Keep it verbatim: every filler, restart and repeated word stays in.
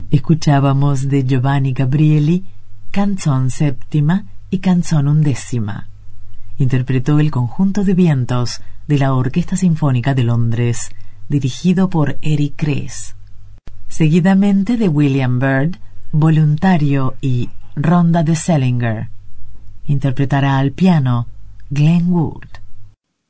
Escuchábamos de Giovanni Gabrieli Canzón Séptima y Canzón Undécima. Interpretó el Conjunto de Vientos de la Orquesta Sinfónica de Londres, dirigido por Eric Kress. Seguidamente de William Byrd, Voluntario y Ronda de Salinger. Interpretará al piano Glenn Gould.